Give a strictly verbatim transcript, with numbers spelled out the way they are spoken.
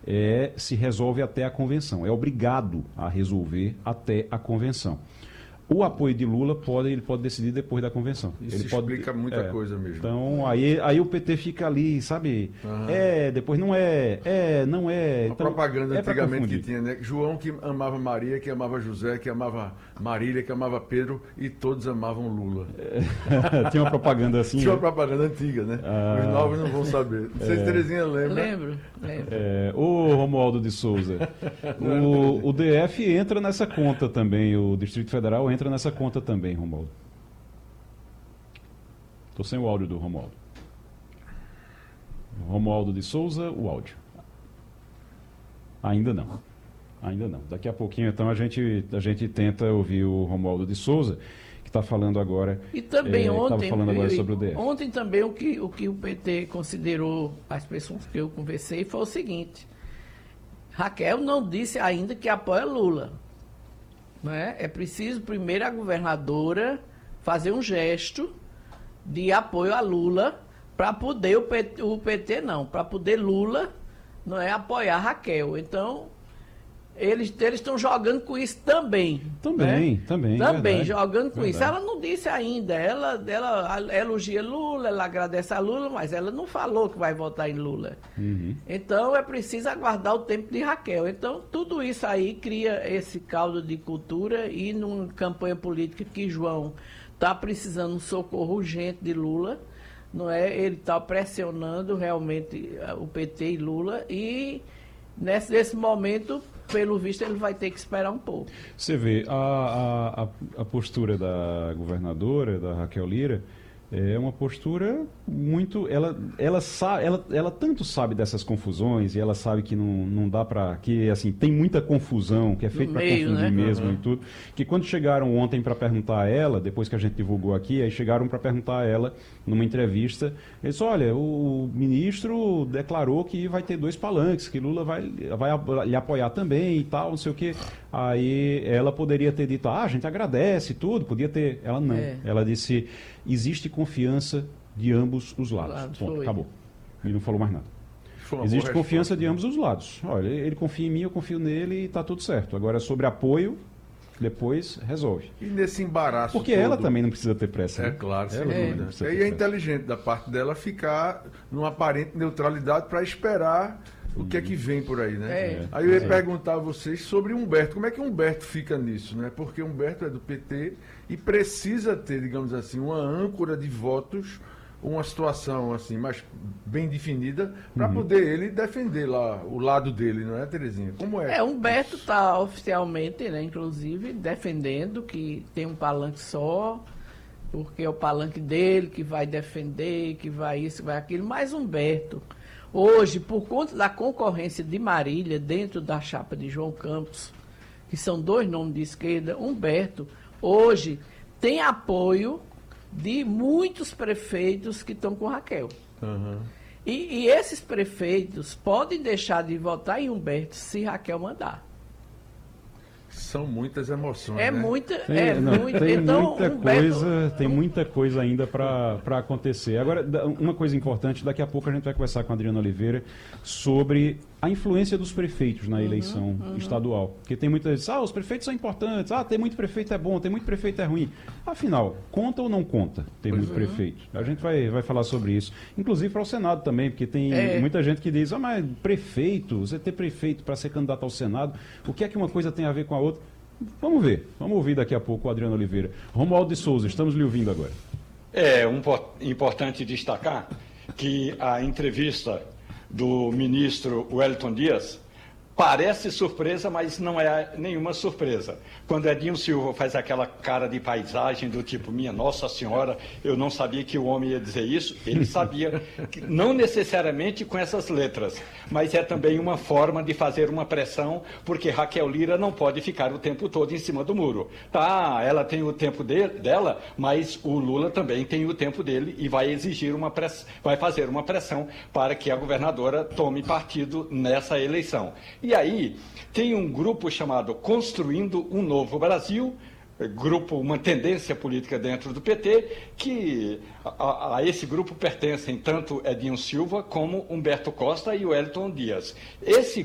é, se resolve até a convenção. É obrigado a resolver até a convenção. O apoio de Lula pode, ele pode decidir depois da convenção. Isso ele pode, explica muita é, coisa mesmo. Então, aí, aí o P T fica ali, sabe? Uhum. É, depois não é, é, não é. A então, propaganda é antigamente que tinha, né? João que amava Maria, que amava José, que amava Marília, que amava Pedro, e todos amavam Lula. É, tinha uma propaganda assim. Tinha uma né? propaganda antiga, né? Ah, os novos não vão saber. Vocês, é, Terezinha, lembra? Lembro, lembro. É, o Romualdo de Souza. o, o D F entra nessa conta também, o Distrito Federal entra nessa conta também. Também, Romualdo. Estou sem o áudio do Romualdo. Romualdo de Souza, o áudio. Ainda não. Ainda não. Daqui a pouquinho, então, a gente, a gente tenta ouvir o Romualdo de Souza, que está falando agora. E também é, ontem, falando agora sobre o D F. Ontem também o que, o que o P T considerou, as pessoas que eu conversei, foi o seguinte: Raquel não disse ainda que apoia Lula. Né? É preciso primeiro a governadora fazer um gesto de apoio a Lula para poder o P T, o P T não, para poder Lula não é apoiar Raquel. Então eles eles estão jogando com isso também. Também, né? também. Também verdade, jogando com verdade. isso. Ela não disse ainda. Ela, ela elogia Lula, ela agradece a Lula, mas ela não falou que vai votar em Lula. Uhum. Então é preciso aguardar o tempo de Raquel. Então tudo isso aí cria esse caldo de cultura e numa campanha política que João está precisando um socorro urgente de Lula, não é? Ele está pressionando realmente o P T e Lula e nesse, nesse momento, pelo visto, ele vai ter que esperar um pouco. Você vê, a, a, a postura da governadora, da Raquel Lira, é uma postura muito... Ela, ela, sabe, ela, ela tanto sabe dessas confusões e ela sabe que não, não dá para... Que, assim, tem muita confusão, que é feito para confundir, né? mesmo, uhum. e tudo. Que quando chegaram ontem para perguntar a ela, depois que a gente divulgou aqui, aí chegaram para perguntar a ela, numa entrevista, eles olha, o ministro declarou que vai ter dois palanques, que Lula vai, vai lhe apoiar também e tal, não sei o quê. Aí ela poderia ter dito, ah, a gente agradece tudo, podia ter... Ela não. É. Ela disse... Existe confiança de ambos os lados. Claro, Ponto, foi. acabou. Ele não falou mais nada. Existe confiança resposta, de ambos os lados. Olha, ele confia em mim, eu confio nele e está tudo certo. Agora, sobre apoio, depois resolve. E nesse embaraço Porque todo, ela também não precisa ter pressa. É né? claro, sem é. dúvida. E aí é inteligente da parte dela ficar numa aparente neutralidade para esperar o que é que vem por aí, né? É. Aí eu ia é. perguntar a vocês sobre Humberto. Como é que Humberto fica nisso, né? Porque Humberto é do P T e precisa ter, digamos assim, uma âncora de votos, uma situação assim mais bem definida para uhum. poder ele defender lá o lado dele, não é, Terezinha? Como é? É, Humberto está oficialmente, né, inclusive, defendendo que tem um palanque só, porque é o palanque dele que vai defender, que vai isso, que vai aquilo. Mas Humberto, hoje, por conta da concorrência de Marília dentro da chapa de João Campos, que são dois nomes de esquerda, Humberto, hoje, tem apoio de muitos prefeitos que estão com Raquel. Uhum. E, e esses prefeitos podem deixar de votar em Humberto se Raquel mandar. São muitas emoções, É né? muita, Tem, é não, muito. Tem então, muita Humberto, coisa, tem muita coisa ainda para acontecer. Agora, uma coisa importante, daqui a pouco a gente vai conversar com a Adriana Oliveira sobre a influência dos prefeitos na eleição uhum, uhum. estadual. Porque tem muita gente, ah, os prefeitos são importantes, ah, tem muito prefeito é bom, tem muito prefeito é ruim. Afinal, conta ou não conta ter muito uhum. prefeito? A gente vai, vai falar sobre isso. Inclusive para o Senado também, porque tem é. muita gente que diz, ah, mas prefeito, você ter prefeito para ser candidato ao Senado, o que é que uma coisa tem a ver com a outra? Vamos ver, vamos ouvir daqui a pouco o Adriano Oliveira. Romualdo de Souza, estamos lhe ouvindo agora. É um, importante destacar que a entrevista do ministro Wellington Dias parece surpresa, mas não é nenhuma surpresa. Quando Edinho Silva faz aquela cara de paisagem do tipo, minha Nossa Senhora, eu não sabia que o homem ia dizer isso, ele sabia, que, não necessariamente com essas letras, mas é também uma forma de fazer uma pressão, porque Raquel Lira não pode ficar o tempo todo em cima do muro. Tá, ela tem o tempo de, dela, mas o Lula também tem o tempo dele e vai exigir uma press, vai fazer uma pressão para que a governadora tome partido nessa eleição. E aí, tem um grupo chamado Construindo um Novo Brasil, grupo, uma tendência política dentro do P T, que a, a esse grupo pertencem tanto Edinho Silva como Humberto Costa e Wellington Dias. Esse